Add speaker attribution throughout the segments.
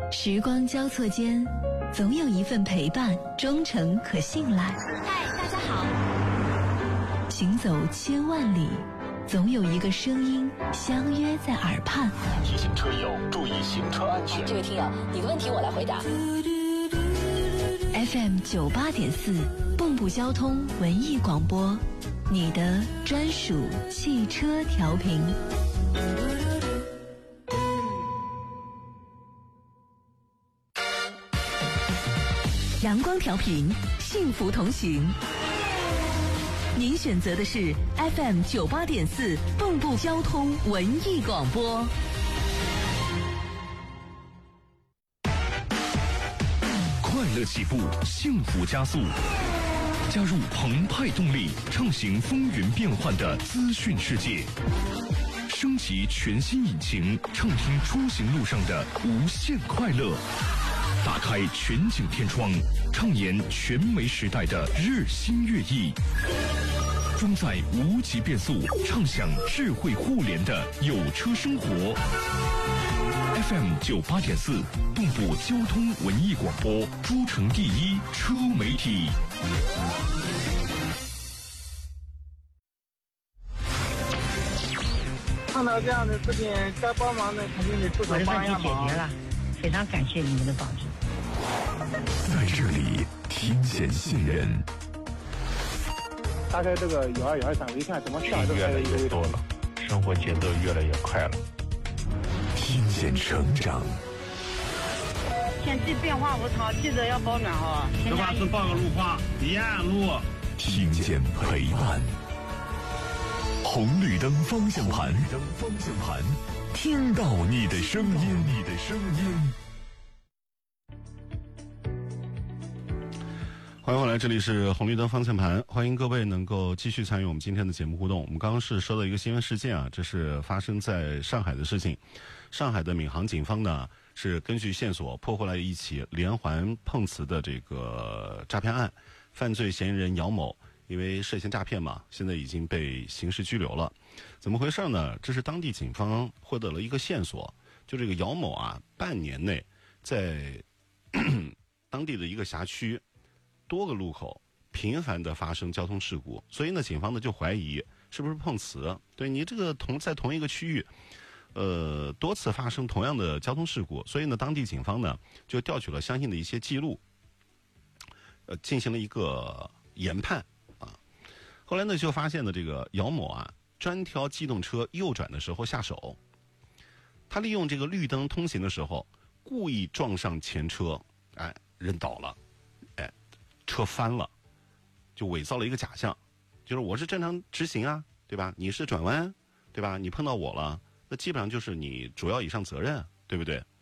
Speaker 1: 时光交错间，总有一份陪伴忠诚可信赖。
Speaker 2: 嗨，大家好。
Speaker 1: 行走千万里，总有一个声音相约在耳畔。
Speaker 3: 提醒车友注意行车安全。
Speaker 2: 这位听友，你的问题我来回答。
Speaker 1: FM 98.4，蚌埠交通文艺广播，你的专属汽车调频。阳光调频，幸福同行。您选择的是 FM 98.4，蚌埠交通文艺广播。
Speaker 3: 快乐起步，幸福加速。加入澎湃动力，畅行风云变幻的资讯世界。升级全新引擎，畅听出行路上的无限快乐。打开全景天窗，畅言全媒时代的日新月异。装载无极变速，畅享智慧互联的有车生活。FM 98.4，蚌埠交通文艺广播，诸城第一车媒体。
Speaker 4: 看到这样的事情，该帮忙的肯定得出手帮一下忙。
Speaker 5: 我的问题解决了，非常感谢你们的帮助。
Speaker 3: 在这里听见信任。
Speaker 4: 打开这个12231，一看怎么上
Speaker 6: 越来越多了，生活节奏越来越快了。
Speaker 3: 听见成长。
Speaker 5: 天气变化无常，记得要保暖哈。
Speaker 7: 这把是报个路况，沿岸路。
Speaker 3: 听见陪伴。红绿灯方向盘，听到你的声音。
Speaker 8: 欢迎回来，这里是红绿灯方向盘，欢迎各位能够继续参与我们今天的节目互动。我们刚刚是说到一个新闻事件啊，这是发生在上海的事情。上海的闵行警方呢是根据线索破获了一起连环碰瓷的这个诈骗案，犯罪嫌疑人姚某因为涉嫌诈骗嘛，现在已经被刑事拘留了。怎么回事呢？这是当地警方获得了一个线索，就这个姚某啊，半年内在当地的一个辖区多个路口频繁的发生交通事故，所以呢，警方呢就怀疑是不是碰瓷。对你这个在同一个区域，多次发生同样的交通事故，所以呢，当地警方呢就调取了相应的一些记录，进行了一个研判啊。后来呢，就发现了这个姚某啊，专挑机动车右转的时候下手，他利用这个绿灯通行的时候，故意撞上前车，哎，人倒了。车翻了，就伪造了一个假象，就是我是正常直行啊，对吧？你是转弯，对吧？你碰到我了，那基本上就是你主要以上责任，对不对？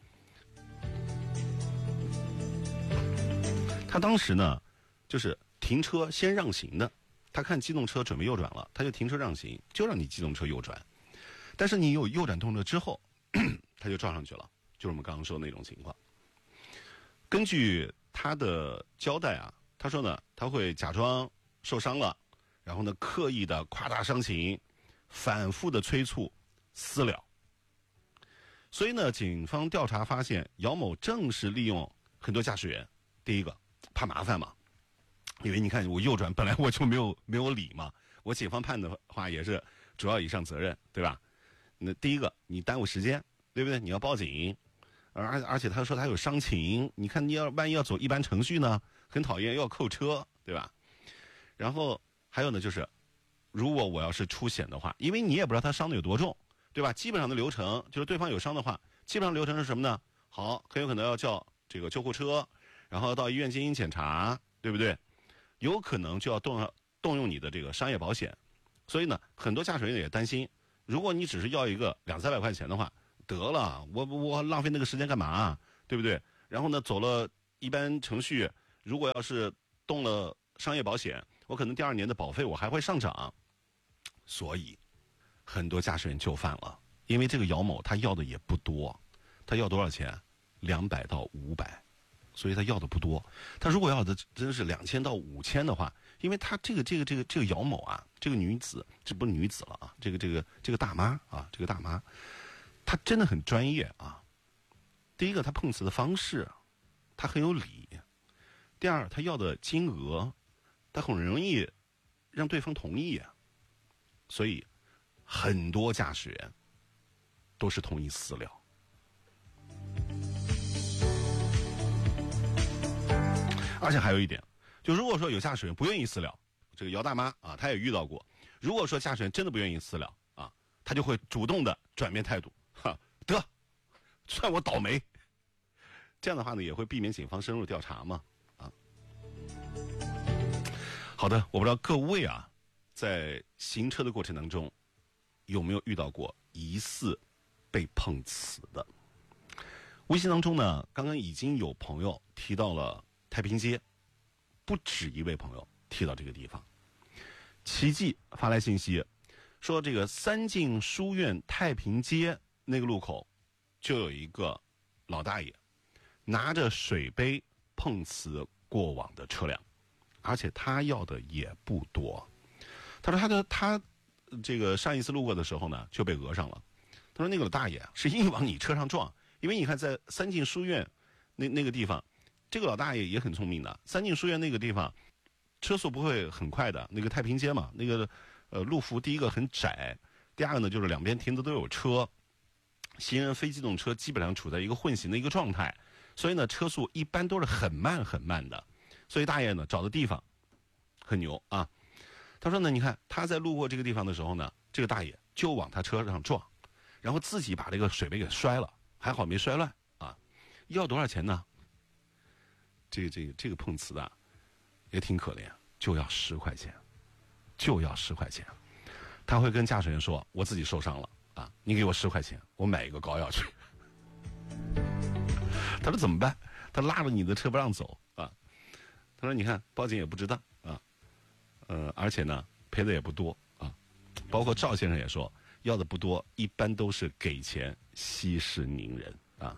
Speaker 8: 他当时呢，就是停车先让行的，他看机动车准备右转了，他就停车让行，就让你机动车右转。但是你有右转动作之后，他就撞上去了，就是我们刚刚说的那种情况。根据他的交代啊，他说呢，他会假装受伤了，然后呢，刻意的夸大伤情，反复的催促私了。所以呢，警方调查发现，姚某正是利用很多驾驶员，第一个怕麻烦嘛，因为你看我右转本来我就没有理嘛，我警方判的话也是主要以上责任，对吧？那第一个你耽误时间，对不对？你要报警。而且他说他有伤情，你看你万一要走一般程序呢，很讨厌，要扣车，对吧？然后还有呢，就是如果我要是出险的话，因为你也不知道他伤的有多重，对吧？基本上的流程就是对方有伤的话，基本上流程是什么呢？好，很有可能要叫这个救护车，然后到医院进行检查，对不对？有可能就要动用你的这个商业保险。所以呢，很多驾驶员也担心，如果你只是要一个200-300块钱的话，得了，我浪费那个时间干嘛？对不对？然后呢，走了一般程序，如果要是动了商业保险，我可能第2年的保费我还会上涨。所以很多驾驶员就范了，因为这个姚某他要的也不多，他要多少钱？200到500，所以他要的不多。他如果要的真是2000到5000的话，因为他这个姚某啊，这个女子，这不是女子了啊，这个大妈啊，这个大妈。他真的很专业啊， 第一个，他碰瓷的方式，他很有理；第二，他要的金额，他很容易让对方同意啊。所以，很多驾驶员都是同意私了。而且还有一点，就如果说有驾驶员不愿意私了，这个姚大妈啊，她也遇到过。如果说驾驶员真的不愿意私了啊，他就会主动的转变态度，得，算我倒霉。这样的话呢，也会避免警方深入调查嘛，啊。好的，我不知道各位啊，在行车的过程当中，有没有遇到过疑似被碰瓷的？微信当中呢，刚刚已经有朋友提到了太平街，不止一位朋友提到这个地方。奇迹发来信息说，这个三进书院太平街那个路口就有一个老大爷拿着水杯碰瓷过往的车辆，而且他要的也不多。他说他这个上一次路过的时候呢就被讹上了。他说那个老大爷是硬往你车上撞，因为你看在三进书院那个地方，这个老大爷也很聪明的。三进书院那个地方车速不会很快的，那个太平街嘛，那个路幅第一个很窄，第二个呢就是两边停的都有车，行人非机动车基本上处在一个混行的一个状态，所以呢车速一般都是很慢很慢的。所以大爷呢找的地方很牛啊。他说呢，你看他在路过这个地方的时候呢，这个大爷就往他车上撞，然后自己把这个水杯给摔了，还好没摔烂啊。要多少钱呢？这个碰瓷的也挺可怜，就要10块钱，就要10块钱。他会跟驾驶员说，我自己受伤了啊，你给我10块钱，我买一个膏药去。他说怎么办？他拉着你的车不让走啊。他说你看报警也不值当啊，而且呢赔的也不多啊。包括赵先生也说，要的不多，一般都是给钱息事宁人啊。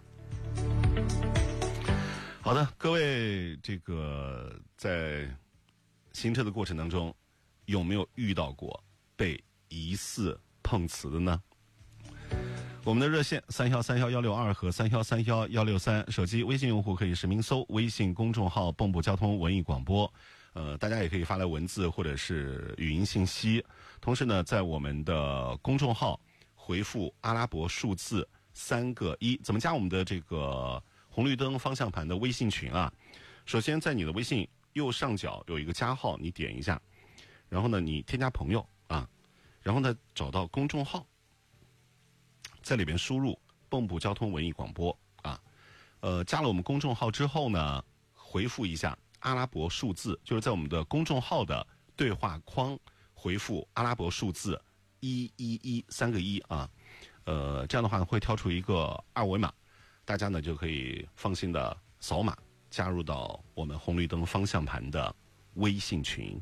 Speaker 8: 好的，各位，这个在行车的过程当中，有没有遇到过被疑似碰瓷的呢？我们的热线31316162和31316163，手机微信用户可以实名搜微信公众号蚌埠交通文艺广播，大家也可以发来文字或者是语音信息。同时呢，在我们的公众号回复阿拉伯数字3个1，怎么加我们的这个红绿灯方向盘的微信群啊？首先在你的微信右上角有一个加号，你点一下，然后呢你添加朋友啊，然后呢找到公众号，在里边输入蚌埠交通文艺广播啊，加了我们公众号之后呢，回复一下阿拉伯数字，就是在我们的公众号的对话框回复阿拉伯数字111 3个1啊，这样的话会跳出一个二维码，大家呢就可以放心的扫码加入到我们红绿灯方向盘的微信群。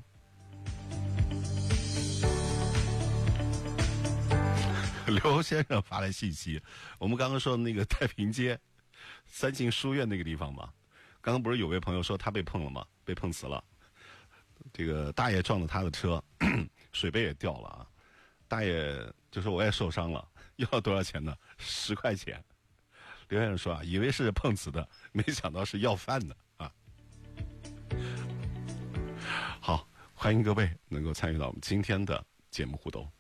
Speaker 8: 刘先生发来信息，我们刚刚说的那个太平街三进书院那个地方嘛，刚刚不是有位朋友说他被碰了吗？被碰瓷了，这个大爷撞了他的车，水杯也掉了啊。大爷就说我也受伤了，要多少钱呢？10块钱。刘先生说啊，以为是碰瓷的，没想到是要饭的啊。好，欢迎各位能够参与到我们今天的节目互动。